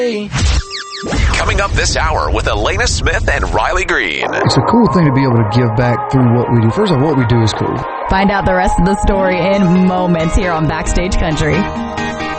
Coming up this hour with Elena Smith and Riley Green. It's a cool thing to be able to give back through what we do. First of all, what we do is cool. Find out the rest of the story in moments here on Backstage Country.